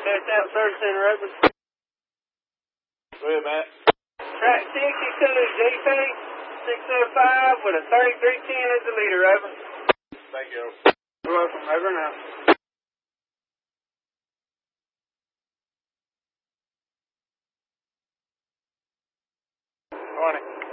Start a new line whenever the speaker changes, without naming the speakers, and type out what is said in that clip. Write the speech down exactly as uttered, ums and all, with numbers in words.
Best out service center, over.
Go ahead, Matt.
Track sixty-two, G P six oh five with a thirty-three ten as the leader, over.
Thank you.
You're welcome, over and out.
Morning.